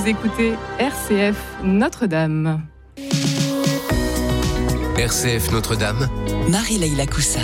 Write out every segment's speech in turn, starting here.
Vous écoutez RCF Notre-Dame. RCF Notre-Dame. Marie-Leila Coussa.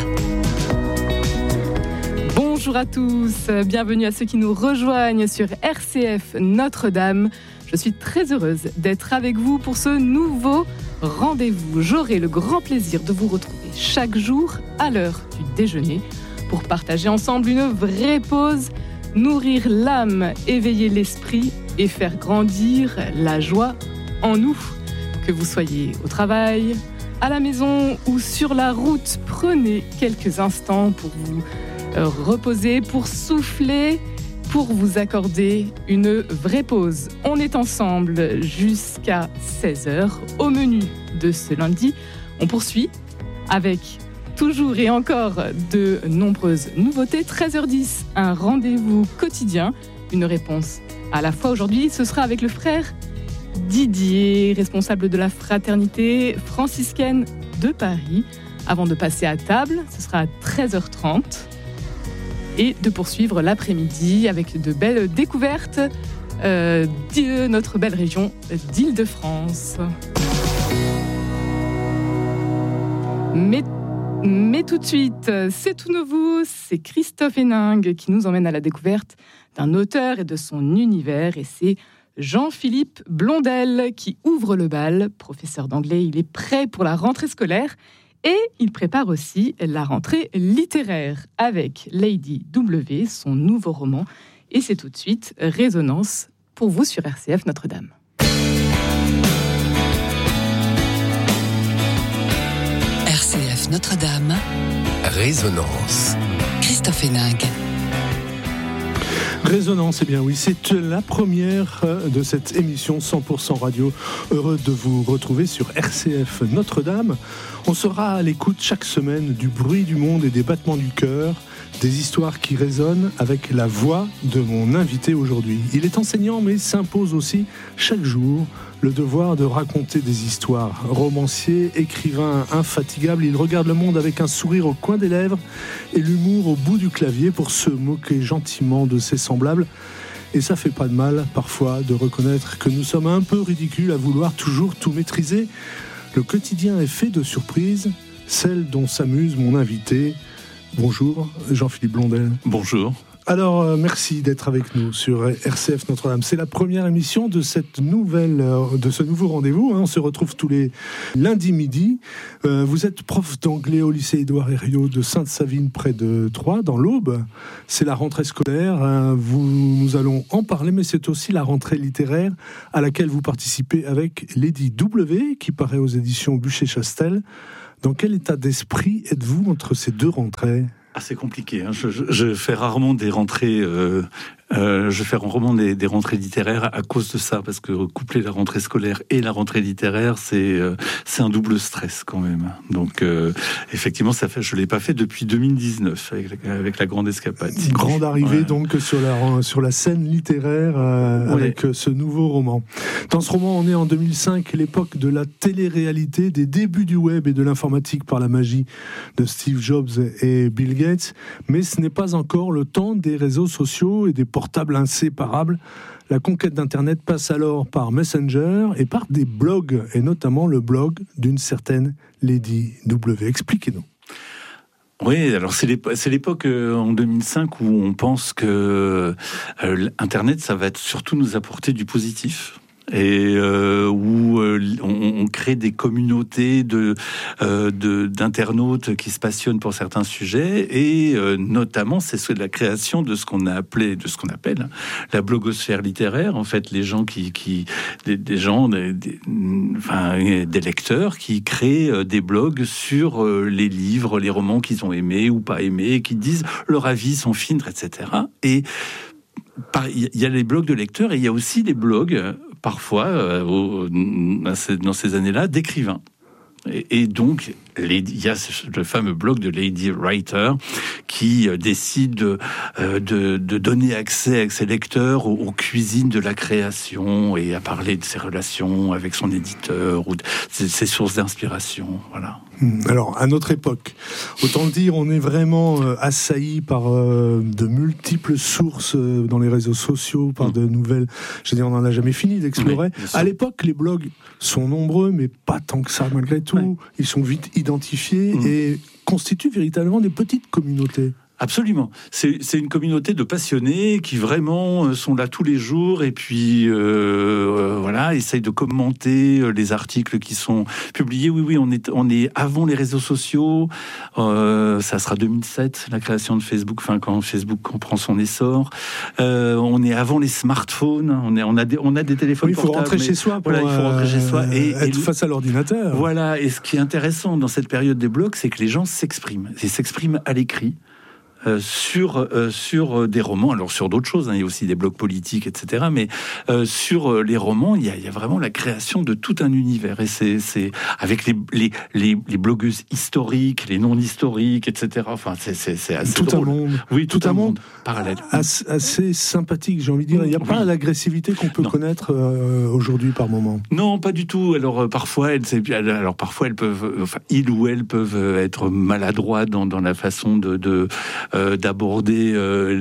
Bonjour à tous, bienvenue à ceux qui nous rejoignent sur RCF Notre-Dame. Je suis très heureuse d'être avec vous pour ce nouveau rendez-vous. J'aurai le grand plaisir de vous retrouver chaque jour à l'heure du déjeuner pour partager ensemble une vraie pause, nourrir l'âme, éveiller l'esprit et faire grandir la joie en nous. Que vous soyez au travail, à la maison ou sur la route, prenez quelques instants pour vous reposer, pour souffler, pour vous accorder une vraie pause. On est ensemble jusqu'à 16h. Au menu de ce lundi, on poursuit avec toujours et encore de nombreuses nouveautés. 13h10, un rendez-vous quotidien, une réponse à la fois. Aujourd'hui, ce sera avec le frère Didier, responsable de la fraternité franciscaine de Paris. Avant de passer à table, ce sera à 13h30. Et de poursuivre l'après-midi avec de belles découvertes de notre belle région d'Île-de-France. Mais tout de suite, c'est tout nouveau, c'est Christophe Héningue qui nous emmène à la découverte d'un auteur et de son univers, et c'est Jean-Philippe Blondel qui ouvre le bal. Professeur d'anglais, il est prêt pour la rentrée scolaire. Et il prépare aussi la rentrée littéraire avec Lady W, son nouveau roman. Et c'est tout de suite Résonance pour vous sur RCF Notre-Dame. RCF Notre-Dame. Résonance. Christophe Héningue. Résonance, eh bien oui, c'est la première de cette émission 100% radio. Heureux de vous retrouver sur RCF Notre-Dame. On sera à l'écoute chaque semaine du bruit du monde et des battements du cœur, des histoires qui résonnent avec la voix de mon invité aujourd'hui. Il est enseignant mais s'impose aussi chaque jour le devoir de raconter des histoires. Romancier, écrivain infatigable, il regarde le monde avec un sourire au coin des lèvres et l'humour au bout du clavier pour se moquer gentiment de ses semblables. Et ça fait pas de mal, parfois, de reconnaître que nous sommes un peu ridicules à vouloir toujours tout maîtriser. Le quotidien est fait de surprises, celles dont s'amuse mon invité. Bonjour, Jean-Philippe Blondel. Bonjour. Alors, merci d'être avec nous sur RCF Notre-Dame. C'est la première émission de ce nouveau rendez-vous. On se retrouve tous les lundis midi. Vous êtes prof d'anglais au lycée Édouard Herriot de Sainte-Savine, près de Troyes, dans l'Aube. C'est la rentrée scolaire. Nous allons en parler, mais c'est aussi la rentrée littéraire à laquelle vous participez avec Lady W, qui paraît aux éditions Buchet-Chastel. Dans quel état d'esprit êtes-vous entre ces deux rentrées ? C'est compliqué. Je fais rarement des rentrées. Je fais rarement des rentrées littéraires à cause de ça, parce que coupler la rentrée scolaire et la rentrée littéraire, c'est un double stress quand même. Donc effectivement, je l'ai pas fait depuis 2019 avec la grande escapade. Grande arrivée donc sur la scène littéraire avec ce nouveau roman. Dans ce roman, on est en 2005, l'époque de la télé-réalité, des débuts du web et de l'informatique par la magie de Steve Jobs et Bill Gates. Mais ce n'est pas encore le temps des réseaux sociaux et des portables inséparables. La conquête d'Internet passe alors par Messenger et par des blogs, et notamment le blog d'une certaine Lady W. Expliquez-nous. Oui, alors c'est l'époque en 2005 où on pense que Internet, ça va surtout nous apporter du positif. Et où on crée des communautés d'internautes qui se passionnent pour certains sujets, et notamment c'est la création de ce qu'on appelle la blogosphère littéraire. En fait, les gens des lecteurs qui créent des blogs sur les livres, les romans qu'ils ont aimés ou pas aimés, qui disent leur avis, son film, etc. Et il y a les blogs de lecteurs et il y a aussi les blogs, parfois, dans ces années-là, d'écrivains. Et donc, il y a le fameux blog de Lady Writer qui décide de donner accès à ses lecteurs aux cuisines de la création et à parler de ses relations avec son éditeur ou de ses sources d'inspiration. Voilà. Alors, à notre époque, autant le dire, on est vraiment assailli par de multiples sources dans les réseaux sociaux, par de nouvelles... Je veux dire, on n'en a jamais fini d'explorer. Oui, à l'époque, les blogs sont nombreux, mais pas tant que ça malgré tout. Ouais. Ils sont vite identifiés et constituent véritablement des petites communautés. Absolument. C'est une communauté de passionnés qui vraiment sont là tous les jours et puis voilà, essayent de commenter les articles qui sont publiés. Oui, on est avant les réseaux sociaux. Ça sera 2007, la création de Facebook. Enfin, quand Facebook prend son essor. On est avant les smartphones. On a des téléphones portables. Il faut rentrer chez soi. Pour, il faut rentrer chez soi et être face à l'ordinateur. Voilà. Et ce qui est intéressant dans cette période des blogs, c'est que les gens s'expriment. Ils s'expriment à l'écrit. Sur des romans, alors sur d'autres choses, il y a aussi des blogs politiques, etc. Mais sur les romans, il y a vraiment la création de tout un univers. Et c'est avec les blogueuses historiques, les non historiques, etc. Enfin, c'est assez tout drôle. Un monde. Oui, tout un monde parallèle. Assez sympathique, j'ai envie de dire. Il n'y a pas l'agressivité qu'on peut connaître aujourd'hui par moment. Non, pas du tout. Alors parfois, elles peuvent, enfin, ils ou elles peuvent être maladroits dans la façon d'aborder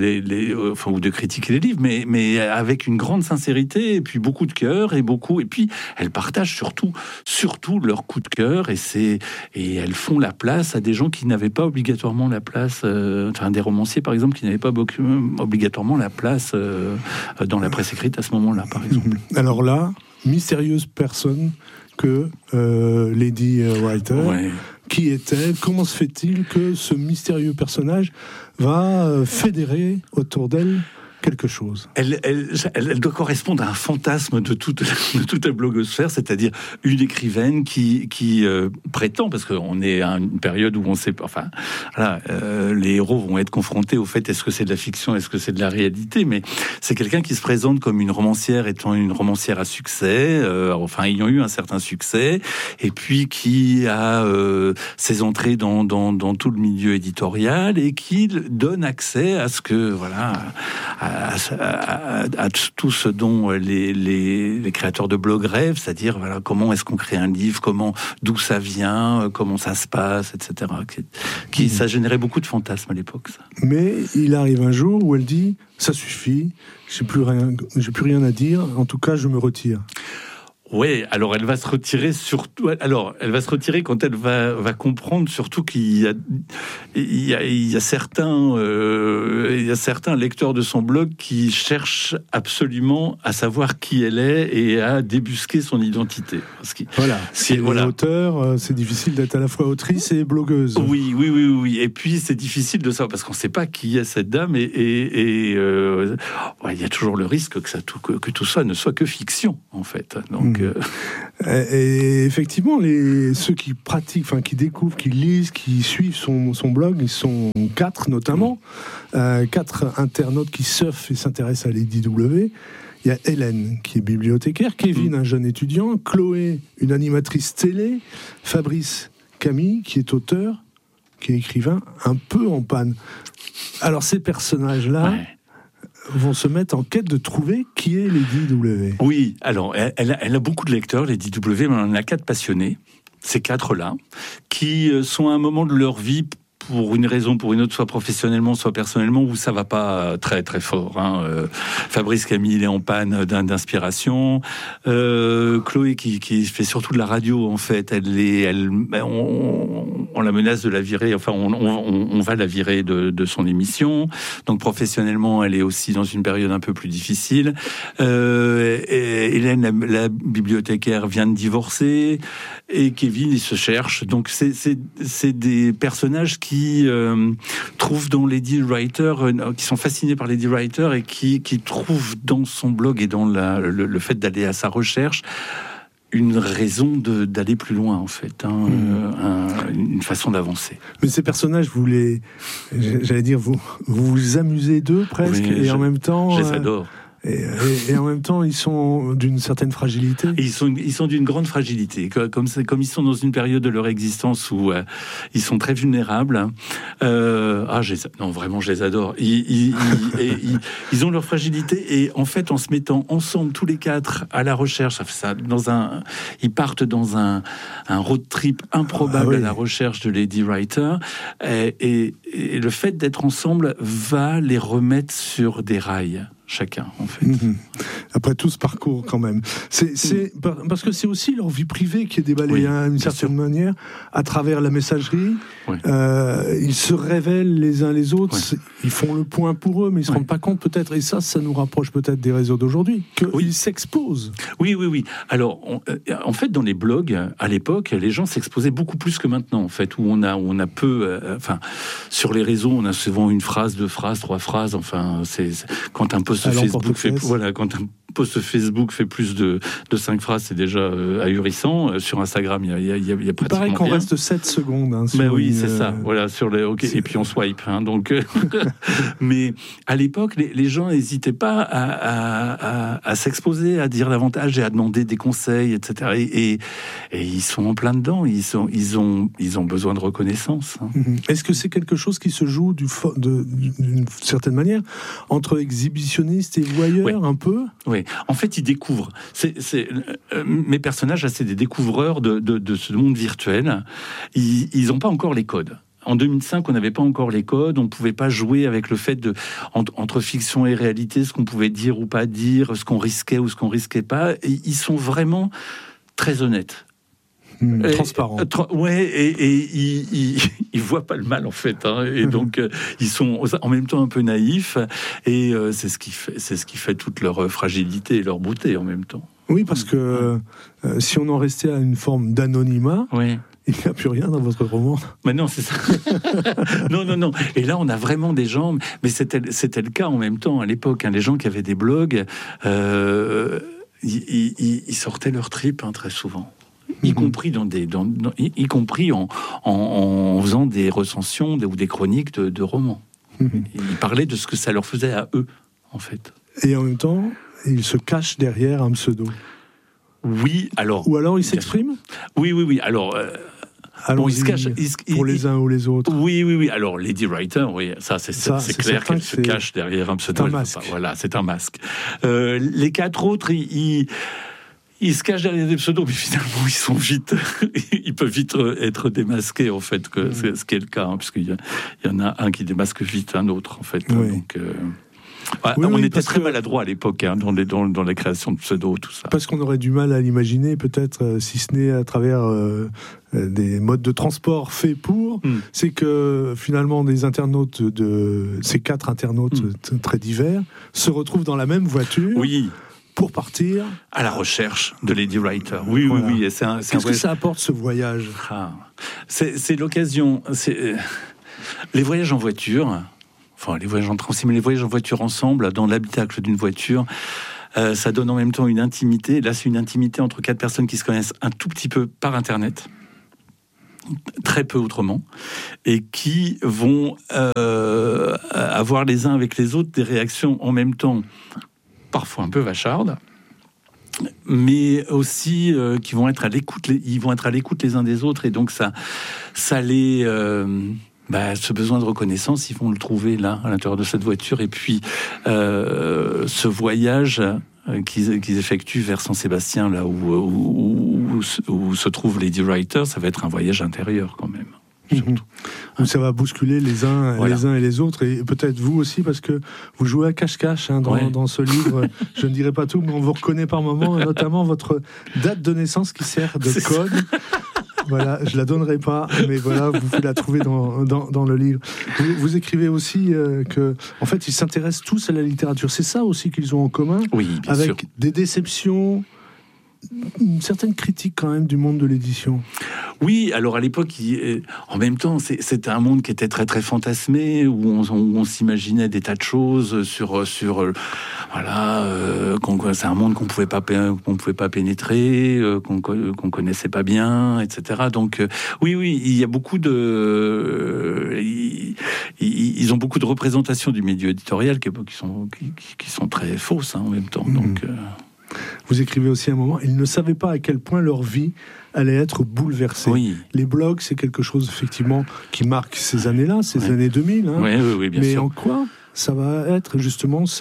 ou de critiquer les livres, mais avec une grande sincérité et puis beaucoup de cœur et puis elles partagent surtout leur coup de cœur et elles font la place à des gens qui n'avaient pas obligatoirement la place, des romanciers par exemple qui n'avaient pas obligatoirement la place dans la presse écrite à ce moment-là par exemple. Alors là, mystérieuse personne que Lady Writer. Ouais. Qui est-elle ? Comment se fait-il que ce mystérieux personnage va fédérer autour d'elle quelque chose ? Elle doit correspondre à un fantasme de toute la blogosphère, c'est-à-dire une écrivaine qui prétend, parce qu'on est à une période où on sait pas, enfin, voilà, les héros vont être confrontés au fait, est-ce que c'est de la fiction, est-ce que c'est de la réalité, mais c'est quelqu'un qui se présente comme une romancière étant une romancière à succès, ayant eu un certain succès, et puis qui a ses entrées dans tout le milieu éditorial et qui donne accès à ce que, voilà, à tout ce dont les créateurs de blogs rêvent, c'est-à-dire voilà, comment est-ce qu'on crée un livre, d'où ça vient, comment ça se passe, etc. Ça générait beaucoup de fantasmes à l'époque. Ça. Mais il arrive un jour où elle dit « ça suffit, j'ai plus rien à dire, en tout cas je me retire ». Oui, alors elle va se retirer surtout. Alors elle va se retirer quand elle va comprendre surtout qu'il y a certains lecteurs de son blog qui cherchent absolument à savoir qui elle est et à débusquer son identité. Voilà. Auteur, c'est difficile d'être à la fois autrice et blogueuse. Oui. Et puis c'est difficile de savoir parce qu'on ne sait pas qui est cette dame et il y a toujours le risque que tout ça ne soit que fiction en fait. Donc Et effectivement, ceux qui pratiquent, qui découvrent, qui lisent, qui suivent son blog, ils sont 4 notamment, 4 internautes qui surfent et s'intéressent à Lady W. Il y a Hélène qui est bibliothécaire, Kevin, un jeune étudiant, Chloé, une animatrice télé, Fabrice Camille qui est auteur, qui est écrivain, un peu en panne. Alors ces personnages-là... Ouais. Vont se mettre en quête de trouver qui est Lady W. Oui, alors elle a beaucoup de lecteurs, Lady W, mais on en a 4 passionnés, ces 4-là, qui sont à un moment de leur vie, pour une raison, pour une autre, soit professionnellement, soit personnellement, où ça va pas très très fort. Fabrice Camille, il est en panne d'inspiration. Chloé, qui fait surtout de la radio, en fait, on la menace de la virer. Enfin, on va la virer de son émission. Donc professionnellement, elle est aussi dans une période un peu plus difficile. Hélène, la bibliothécaire, vient de divorcer, et Kevin, il se cherche. Donc c'est des personnages qui trouvent dans Lady Writer, qui sont fascinés par Lady Writer et qui trouvent dans son blog et dans le fait d'aller à sa recherche une raison d'aller plus loin en fait, une façon d'avancer. Mais ces personnages, vous vous amusez d'eux presque, oui, et en même temps... Je les adore. Et en même temps, ils sont d'une certaine fragilité. Et ils sont d'une grande fragilité. Comme ils sont dans une période de leur existence où ils sont très vulnérables. Vraiment, je les adore. Ils ont leur fragilité et en fait, en se mettant ensemble tous les quatre à la recherche, ils partent dans un road trip improbable à la recherche de Lady Writer. Et le fait d'être ensemble va les remettre sur des rails. Chacun, en fait. Après tout ce parcours, quand même. Parce que c'est aussi leur vie privée qui est déballée, d'une certaine manière, à travers la messagerie. Oui. Ils se révèlent les uns les autres, ils font le point pour eux, mais ils ne se rendent pas compte, peut-être, et ça nous rapproche peut-être des réseaux d'aujourd'hui, qu'ils s'exposent. Oui. Alors, en fait, dans les blogs, à l'époque, les gens s'exposaient beaucoup plus que maintenant, en fait, où on a peu... sur les réseaux, on a souvent une phrase, 2 phrases, 3 phrases, c'est quand un post quand un post Facebook fait plus de 5 phrases, c'est déjà ahurissant. Sur Instagram, il y a pratiquement il paraît qu'on rien. Reste 7 secondes. C'est ça. Voilà, et puis on swipe. Donc, mais à l'époque, les gens n'hésitaient pas à s'exposer, à dire davantage et à demander des conseils, etc. Et ils sont en plein dedans. Ils ont besoin de reconnaissance. Est-ce que c'est quelque chose qui se joue d'une certaine manière entre exhibitionnistes et voyeurs, un peu? Oui, en fait, ils découvrent. Mes personnages, c'est des découvreurs de ce monde virtuel. Ils n'ont pas encore les codes. En 2005, on n'avait pas encore les codes, on ne pouvait pas jouer avec le fait entre fiction et réalité, ce qu'on pouvait dire ou pas dire, ce qu'on risquait ou ce qu'on risquait pas. Et ils sont vraiment très honnêtes. Transparent. Ils voient pas le mal en fait, et donc ils sont en même temps un peu naïfs, et c'est ce qui fait toute leur fragilité et leur beauté en même temps. Oui, parce que si on en restait à une forme d'anonymat, il n'y a plus rien dans votre roman. Mais non, c'est ça. non. Et là, on a vraiment des gens, mais c'était le cas en même temps à l'époque. Les gens qui avaient des blogs, ils sortaient leur trip très souvent. Y compris y compris en faisant des recensions ou des chroniques de romans. Ils parlaient de ce que ça leur faisait à eux, en fait. Et en même temps, ils se cachent derrière un pseudo. Oui, alors... Ou alors ils s'expriment ? Oui. Alors... ils se cachent pour les uns ou les autres. Oui. Alors, Lady Writer, c'est clair qu'elle se cache derrière un pseudo. C'est un masque. Voilà, c'est un masque. Les 4 autres, ils se cachent derrière des pseudos, mais finalement, ils peuvent vite être démasqués, en fait, ce qui est le cas, puisqu'il y en a un qui démasque vite un autre, en fait. Oui. Donc, on était très maladroits à l'époque, dans la création de pseudos, tout ça. Parce qu'on aurait du mal à l'imaginer, peut-être, si ce n'est à travers des modes de transport faits pour. C'est que, finalement, ces 4 internautes très divers se retrouvent dans la même voiture. Oui. Pour partir à la recherche de Lady Writer. Oui. Et qu'est-ce que ça apporte, ce voyage ? C'est l'occasion. Les voyages en voiture, les voyages en transit, mais les voyages en voiture ensemble, dans l'habitacle d'une voiture, ça donne en même temps une intimité. Là, c'est une intimité entre 4 personnes qui se connaissent un tout petit peu par Internet, très peu autrement, et qui vont avoir les uns avec les autres des réactions en même temps, parfois un peu vachardes, mais aussi qui vont être à l'écoute. Ils vont être à l'écoute les uns des autres, et donc ça les ce besoin de reconnaissance, ils vont le trouver là, à l'intérieur de cette voiture. Et puis ce voyage qu'ils effectuent vers Saint-Sébastien, là où se trouve Lady Writer, ça va être un voyage intérieur quand même. Où ça va bousculer les uns et les autres, et peut-être vous aussi, parce que vous jouez à cache-cache dans ce livre. Je ne dirai pas tout, mais on vous reconnaît par moments, notamment votre date de naissance qui sert de code. Voilà, je la donnerai pas, mais voilà, vous pouvez la trouver dans le livre. Vous écrivez aussi que, en fait, ils s'intéressent tous à la littérature. C'est ça aussi qu'ils ont en commun, oui, bien avec sûr. Des déceptions, une certaine critique quand même du monde de l'édition. Oui, alors à l'époque, en même temps, c'était un monde qui était très très fantasmé, où on s'imaginait des tas de choses sur c'est un monde qu'on pouvait pas pénétrer, qu'on connaissait pas bien, etc. Donc oui, il y a beaucoup ils ont beaucoup de représentations du milieu éditorial qui sont très fausses en même temps. Donc vous écrivez aussi à un moment, ils ne savaient pas à quel point leur vie allait être bouleversée. Oui. Les blogs, c'est quelque chose effectivement qui marque ces années-là, ces années 2000. Hein. Oui, bien sûr. Mais en quoi ça va être justement ce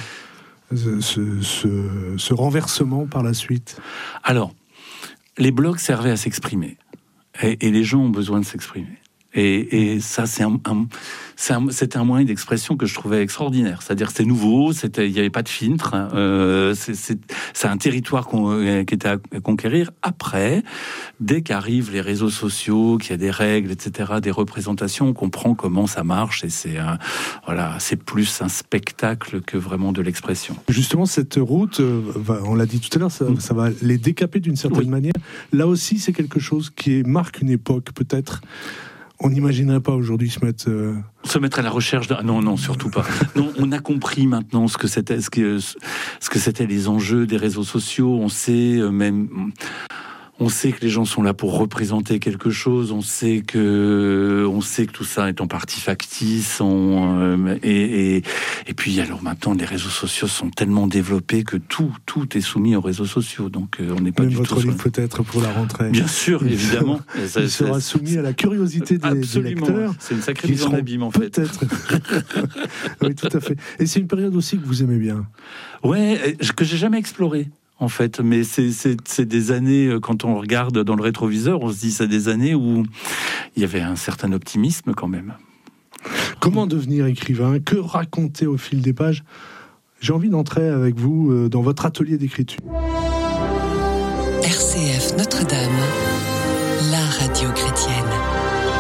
renversement par la suite? Alors, les blogs servaient à s'exprimer. Et les gens ont besoin de s'exprimer. Et ça, c'était un moyen d'expression que je trouvais extraordinaire. C'est-à-dire que c'était nouveau, il n'y avait pas de filtre. C'est un territoire qui était à conquérir. Après, dès qu'arrivent les réseaux sociaux, qu'il y a des règles, etc., des représentations, on comprend comment ça marche. Et c'est plus un spectacle que vraiment de l'expression. Justement, cette route, on l'a dit tout à l'heure, ça va les décaper d'une certaine manière. Là aussi, c'est quelque chose qui marque une époque, peut-être. On n'imaginerait pas aujourd'hui se mettre à la recherche non, surtout pas. Non, on a compris maintenant ce que c'était les enjeux des réseaux sociaux. On sait que les gens sont là pour représenter quelque chose. On sait que tout ça est en partie factice. Et puis alors maintenant, les réseaux sociaux sont tellement développés que tout est soumis aux réseaux sociaux. Donc on n'est pas même du tout. Votre livre peut-être pour la rentrée. Bien sûr, évidemment. Il sera soumis à la curiosité des lecteurs. C'est une sacrée mise en abîme en fait. Peut-être. Oui, tout à fait. Et c'est une période aussi que vous aimez bien. Ouais, que j'ai jamais explorée. En fait, mais c'est des années, quand on regarde dans le rétroviseur, on se dit c'est des années où il y avait un certain optimisme quand même. Comment devenir écrivain? Que raconter au fil des pages? J'ai envie d'entrer avec vous dans votre atelier d'écriture. RCF Notre-Dame, la radio chrétienne.